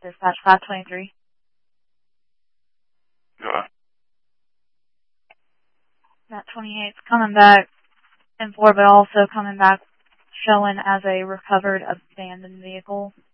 Dispatch 523. Go ahead. That 28's coming back in 4, but also coming back showing as a recovered abandoned vehicle.